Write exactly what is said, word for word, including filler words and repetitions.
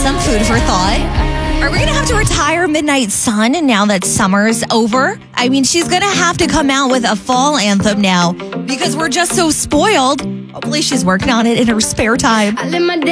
some food for thought. Are we going to have to retire Midnight Sun now that summer's over? I mean, she's going to have to come out with a fall anthem now because we're just so spoiled. Hopefully she's working on it in her spare time.